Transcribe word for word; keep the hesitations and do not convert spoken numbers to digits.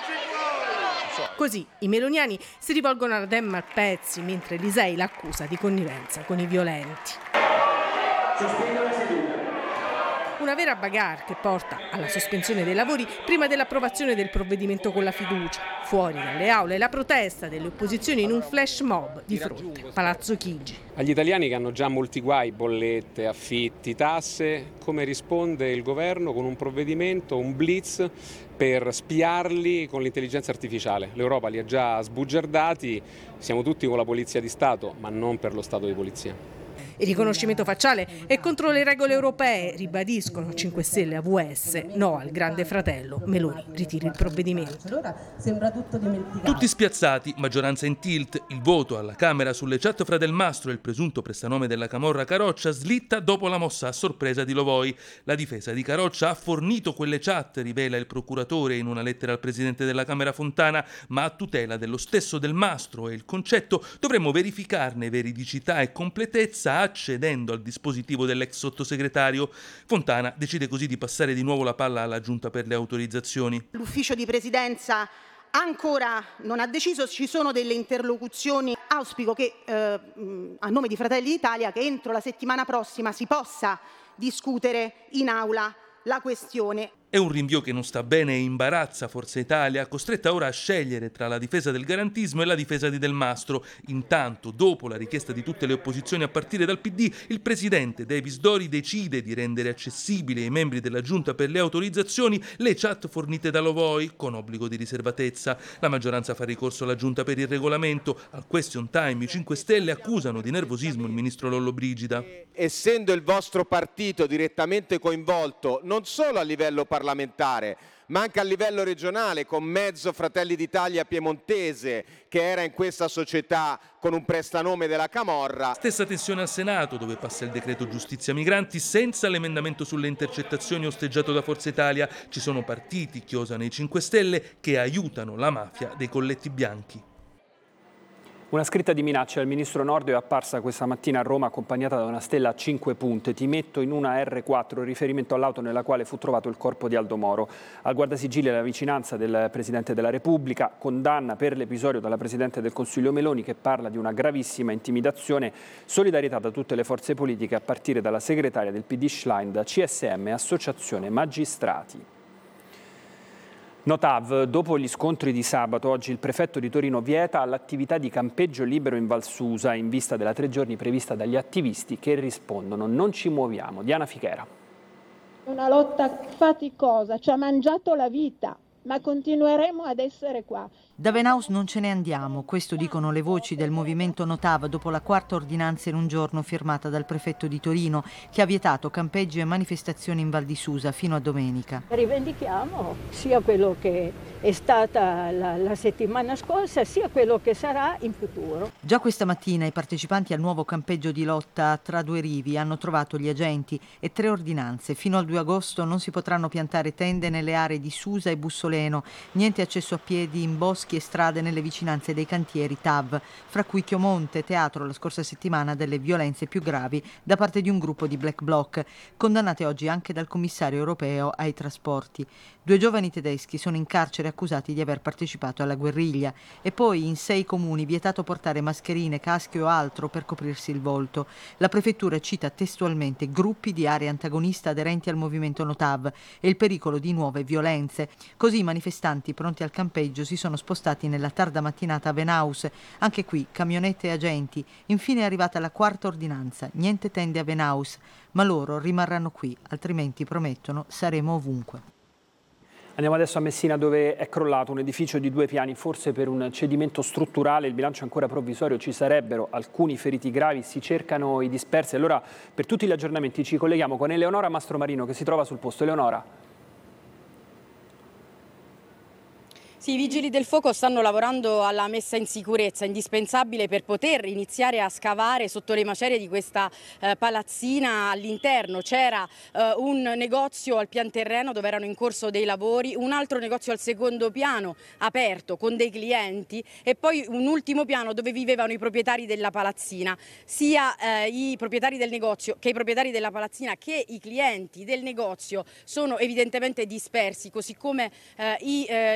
Così i meloniani si rivolgono ad Emma Malpezzi, mentre l'Isei l'accusa di connivenza con i violenti. Una vera bagarre che porta alla sospensione dei lavori prima dell'approvazione del provvedimento con la fiducia. Fuori dalle aule la protesta delle opposizioni in un flash mob di fronte a Palazzo Chigi. Agli italiani che hanno già molti guai, bollette, affitti, tasse, come risponde il governo con un provvedimento, un blitz per spiarli con l'intelligenza artificiale? L'Europa li ha già sbugiardati, siamo tutti con la polizia di Stato, ma non per lo Stato di polizia. Il riconoscimento facciale è contro le regole europee, ribadiscono cinque Stelle A V S, no al grande fratello, Meloni ritira il provvedimento. Tutti spiazzati, maggioranza in tilt, il voto alla Camera sulle chat fra Del Mastro e il presunto prestanome della camorra Caroccia slitta dopo la mossa a sorpresa di Lovoi. La difesa di Caroccia ha fornito quelle chat, rivela il procuratore in una lettera al presidente della Camera Fontana, ma a tutela dello stesso Del Mastro e il concetto dovremmo verificarne veridicità e completezza accedendo al dispositivo dell'ex sottosegretario. Fontana decide così di passare di nuovo la palla alla Giunta per le autorizzazioni. L'ufficio di presidenza ancora non ha deciso, ci sono delle interlocuzioni. Auspico che eh, a nome di Fratelli d'Italia che entro la settimana prossima si possa discutere in aula la questione. È un rinvio che non sta bene e imbarazza Forza Italia, costretta ora a scegliere tra la difesa del garantismo e la difesa di Del Mastro. Intanto, dopo la richiesta di tutte le opposizioni a partire dal P D, il presidente Davis Dori decide di rendere accessibili ai membri della Giunta per le autorizzazioni le chat fornite da Lovoi, con obbligo di riservatezza. La maggioranza fa ricorso alla Giunta per il regolamento. Al question time i cinque Stelle accusano di nervosismo il ministro Lollobrigida. Essendo il vostro partito direttamente coinvolto non solo a livello parlamentare, parlamentare, ma anche a livello regionale, con mezzo Fratelli d'Italia piemontese che era in questa società con un prestanome della camorra. Stessa tensione al Senato, dove passa il decreto giustizia migranti senza l'emendamento sulle intercettazioni osteggiato da Forza Italia. Ci sono partiti, chiosano i cinque Stelle, che aiutano la mafia dei colletti bianchi. Una scritta di minaccia al ministro Nordio è apparsa questa mattina a Roma accompagnata da una stella a cinque punte. Ti metto in una erre quattro, riferimento all'auto nella quale fu trovato il corpo di Aldo Moro. Al guardasigilli la vicinanza del Presidente della Repubblica, condanna per l'episodio dalla Presidente del Consiglio Meloni che parla di una gravissima intimidazione, solidarietà da tutte le forze politiche a partire dalla segretaria del P D Schlein, da C S M e Associazione Magistrati. Notav, dopo gli scontri di sabato, oggi il prefetto di Torino vieta l'attività di campeggio libero in Val Susa in vista della tre giorni prevista dagli attivisti che rispondono non ci muoviamo. Diana Fichera. Una lotta faticosa, ci ha mangiato la vita, ma continueremo ad essere qua. Da Venaus non ce ne andiamo, questo dicono le voci del movimento Notav dopo la quarta ordinanza in un giorno firmata dal prefetto di Torino che ha vietato campeggi e manifestazioni in Val di Susa fino a domenica. Rivendichiamo sia quello che è stata la, la settimana scorsa sia quello che sarà in futuro. Già questa mattina i partecipanti al nuovo campeggio di lotta tra due rivi hanno trovato gli agenti e tre ordinanze. Fino al due agosto non si potranno piantare tende nelle aree di Susa e Bussoleno, niente accesso a piedi in boschi e strade nelle vicinanze dei cantieri T A V, fra cui Chiomonte, teatro la scorsa settimana delle violenze più gravi da parte di un gruppo di Black Bloc, condannate oggi anche dal commissario europeo ai trasporti. Due giovani tedeschi sono in carcere accusati di aver partecipato alla guerriglia e poi in sei comuni vietato portare mascherine, caschi o altro per coprirsi il volto. La prefettura cita testualmente gruppi di area antagonista aderenti al movimento Notav e il pericolo di nuove violenze. Così i manifestanti pronti al campeggio si sono spostati nella tarda mattinata a Venaus, anche qui camionette e agenti. Infine è arrivata la quarta ordinanza, niente tende a Venaus, ma loro rimarranno qui, altrimenti promettono saremo ovunque. Andiamo adesso a Messina dove è crollato un edificio di due piani, forse per un cedimento strutturale, il bilancio è ancora provvisorio, ci sarebbero alcuni feriti gravi, si cercano i dispersi. Allora per tutti gli aggiornamenti ci colleghiamo con Eleonora Mastromarino che si trova sul posto. Eleonora. Sì, i vigili del fuoco stanno lavorando alla messa in sicurezza, indispensabile per poter iniziare a scavare sotto le macerie di questa eh, palazzina. All'interno c'era eh, un negozio al pian terreno dove erano in corso dei lavori, un altro negozio al secondo piano aperto con dei clienti e poi un ultimo piano dove vivevano i proprietari della palazzina. Sia eh, i proprietari del negozio che i proprietari della palazzina che i clienti del negozio sono evidentemente dispersi, così come eh, i, eh,